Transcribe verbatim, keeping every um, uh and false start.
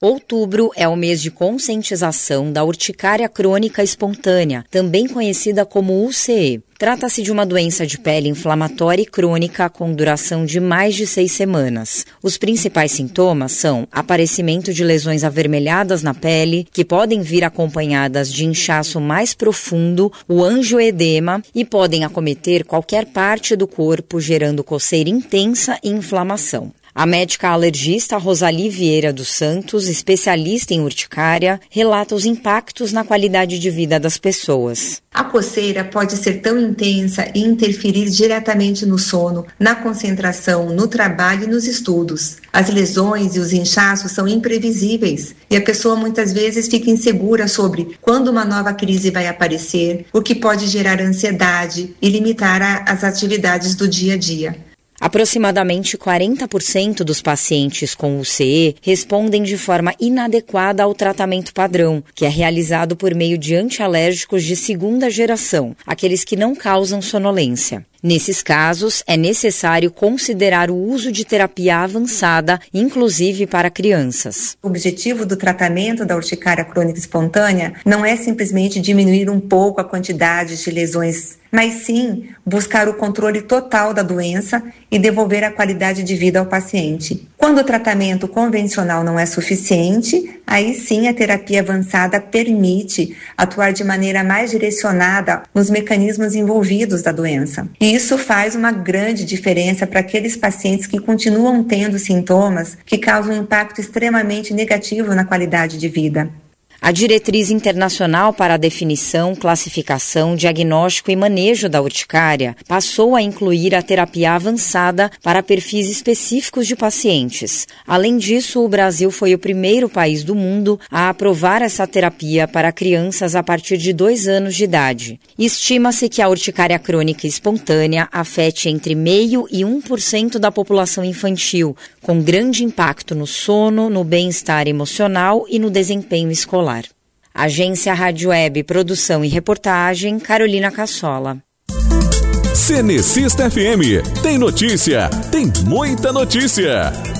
Outubro é o mês de conscientização da urticária crônica espontânea, também conhecida como U C E. Trata-se de uma doença de pele inflamatória e crônica com duração de mais de seis semanas. Os principais sintomas são aparecimento de lesões avermelhadas na pele, que podem vir acompanhadas de inchaço mais profundo, o angioedema, e podem acometer qualquer parte do corpo, gerando coceira intensa e inflamação. A médica alergista Rosali Vieira dos Santos, especialista em urticária, relata os impactos na qualidade de vida das pessoas. A coceira pode ser tão intensa e interferir diretamente no sono, na concentração, no trabalho e nos estudos. As lesões e os inchaços são imprevisíveis e a pessoa muitas vezes fica insegura sobre quando uma nova crise vai aparecer, o que pode gerar ansiedade e limitar a, as atividades do dia a dia. Aproximadamente quarenta por cento dos pacientes com U C E respondem de forma inadequada ao tratamento padrão, que é realizado por meio de antialérgicos de segunda geração, aqueles que não causam sonolência. Nesses casos, é necessário considerar o uso de terapia avançada, inclusive para crianças. O objetivo do tratamento da urticária crônica espontânea não é simplesmente diminuir um pouco a quantidade de lesões, mas sim buscar o controle total da doença e devolver a qualidade de vida ao paciente. Quando o tratamento convencional não é suficiente, aí sim a terapia avançada permite atuar de maneira mais direcionada nos mecanismos envolvidos da doença. E isso faz uma grande diferença para aqueles pacientes que continuam tendo sintomas que causam um impacto extremamente negativo na qualidade de vida. A Diretriz Internacional para a Definição, Classificação, Diagnóstico e Manejo da Urticária passou a incluir a terapia avançada para perfis específicos de pacientes. Além disso, o Brasil foi o primeiro país do mundo a aprovar essa terapia para crianças a partir de dois anos de idade. Estima-se que a urticária crônica espontânea afete entre meio e um por cento da população infantil, com grande impacto no sono, no bem-estar emocional e no desempenho escolar. Agência Rádio Web, produção e reportagem, Carolina Cassola. Cenecista F M, tem notícia, tem muita notícia.